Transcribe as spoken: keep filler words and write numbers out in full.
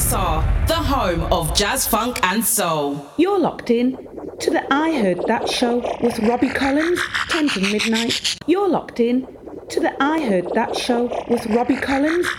S R, the home of jazz, funk and soul. You're locked in to the I Heard That Show with Robbie Collins, ten to midnight. You're locked in to the I Heard That Show with Robbie Collins,